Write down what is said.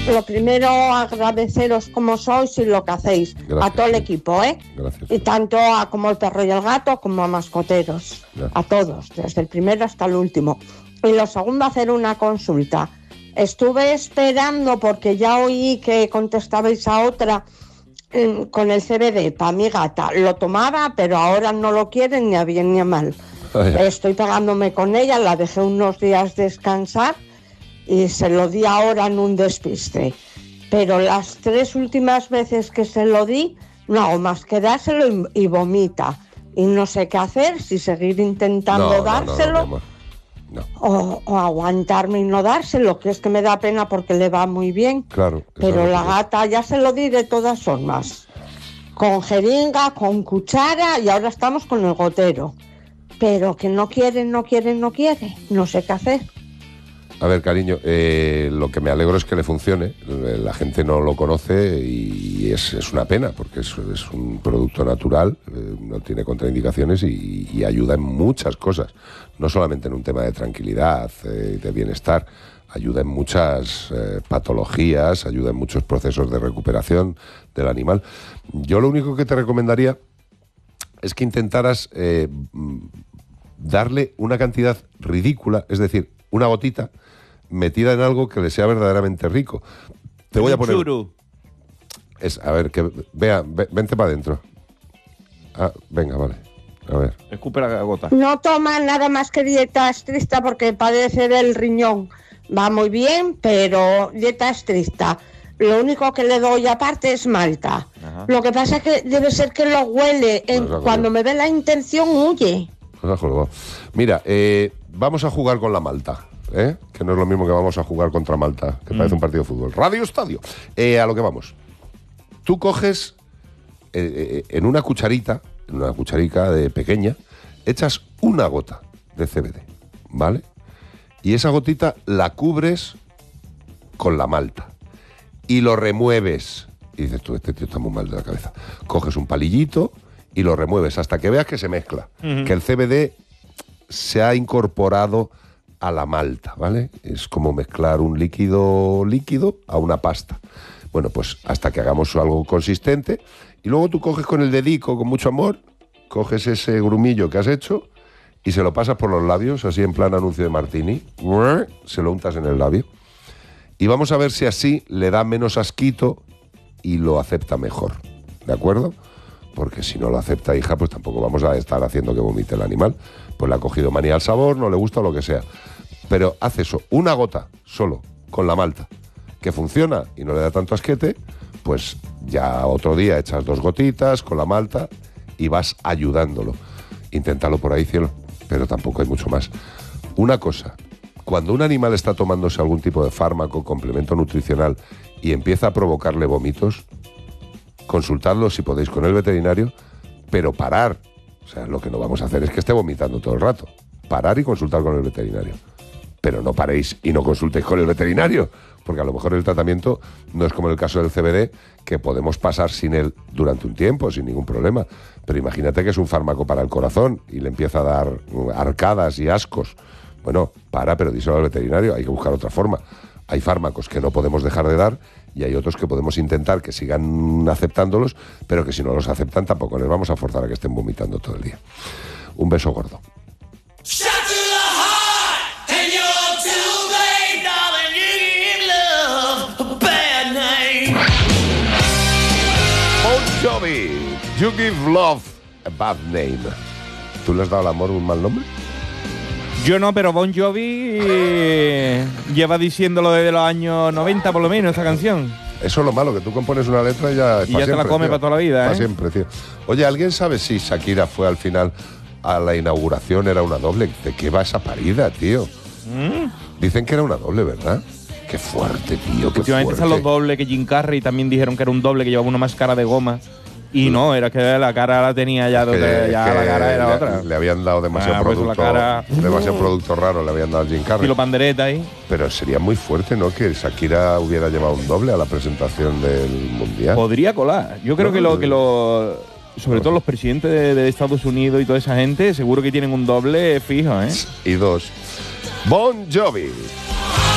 lo primero, agradeceros como sois y lo que hacéis. Gracias, a todo el sí. equipo, ¿eh? Gracias. Y tanto a como el perro y el gato, como a mascoteros. Gracias. A todos, desde el primero hasta el último. Y lo segundo, hacer una consulta. Estuve esperando, porque ya oí que contestabais a otra con el CBD para mi gata. Lo tomaba, pero ahora no lo quiere ni a bien ni a mal. Estoy pegándome con ella, la dejé unos días descansar y se lo di ahora en un despiste. Pero las 3 últimas veces que se lo di, no hago más que dárselo y vomita. Y no sé qué hacer, si seguir intentando dárselo o aguantarme y no dárselo, que es que me da pena porque le va muy bien. Claro. Pero la gata ya se lo di de todas formas. Con jeringa, con cuchara y ahora estamos con el gotero. Pero que no quiere. No sé qué hacer. A ver, cariño, lo que me alegro es que le funcione. La gente no lo conoce y es una pena, porque es un producto natural, no tiene contraindicaciones y ayuda en muchas cosas. No solamente en un tema de tranquilidad, de bienestar, ayuda en muchas patologías, ayuda en muchos procesos de recuperación del animal. Yo lo único que te recomendaría es que intentaras darle una cantidad ridícula, es decir, una gotita metida en algo que le sea verdaderamente rico. Te voy a poner... A ver, que vea, vente para adentro. Venga, vale. A ver. Escupe la gota. No toma nada más que dieta estricta porque padece del riñón. Va muy bien, pero dieta estricta. Lo único que le doy aparte es malta. Ajá. Lo que pasa es que debe ser que lo huele. Cuando me ve la intención, huye. Mira, vamos a jugar con la malta. Que no es lo mismo que vamos a jugar contra Malta, que parece un partido de fútbol. Radio Estadio. A lo que vamos. Tú coges en una cucharica de pequeña, echas una gota de CBD, ¿vale? Y esa gotita la cubres con la malta y lo remueves. Y dices tú, este tío está muy mal de la cabeza. Coges un palillito y lo remueves hasta que veas que se mezcla, que el CBD se ha incorporado a la malta, ¿vale? Es como mezclar un líquido a una pasta. Bueno, pues hasta que hagamos algo consistente y luego tú coges con el dedico, con mucho amor, coges ese grumillo que has hecho y se lo pasas por los labios, así en plan anuncio de Martini, se lo untas en el labio y vamos a ver si así le da menos asquito y lo acepta mejor, ¿de acuerdo? Porque si no lo acepta, hija, pues tampoco vamos a estar haciendo que vomite el animal. Pues le ha cogido manía al sabor, no le gusta o lo que sea. Pero haz eso, una gota solo, con la malta, que funciona y no le da tanto asquete, pues ya otro día echas 2 gotitas con la malta y vas ayudándolo. Inténtalo por ahí, cielo, pero tampoco hay mucho más. Una cosa, cuando un animal está tomándose algún tipo de fármaco, complemento nutricional, y empieza a provocarle vómitos, consultadlo si podéis con el veterinario, pero parar. O sea, lo que no vamos a hacer es que esté vomitando todo el rato. Parar y consultar con el veterinario. Pero no paréis y no consultéis con el veterinario, porque a lo mejor el tratamiento no es como en el caso del CBD, que podemos pasar sin él durante un tiempo, sin ningún problema. Pero imagínate que es un fármaco para el corazón y le empieza a dar arcadas y ascos. Bueno, pero díselo al veterinario, hay que buscar otra forma. Hay fármacos que no podemos dejar de dar y hay otros que podemos intentar que sigan aceptándolos, pero que si no los aceptan tampoco les vamos a forzar a que estén vomitando todo el día. Un beso gordo. Bon Jovi, You Give Love a Bad Name. ¿Tú le has dado al amor un mal nombre? Yo no, pero Bon Jovi lleva diciéndolo desde los años 90 por lo menos, esta canción. Eso es lo malo, que tú compones una letra y ya siempre, te la come para toda la vida, para siempre, tío. Oye, ¿alguien sabe si Shakira fue al final a la inauguración, era una doble? ¿De qué va esa parida, tío? Dicen que era una doble, ¿verdad? Qué fuerte, tío, qué últimamente fuerte. están los dobles, que Jim Carrey también dijeron que era un doble que llevaba una máscara de goma. Y no, era que la cara la tenía ya, la cara era otra. Le habían dado demasiado producto, demasiado producto raro, le habían dado al Jim Carrey. Y lo pandereta ahí. Pero sería muy fuerte, ¿no?, que Shakira hubiera llevado un doble a la presentación del Mundial. Podría colar. Yo creo sobre todo los presidentes de Estados Unidos y toda esa gente, seguro que tienen un doble fijo, ¿eh? Y 2. Bon Jovi.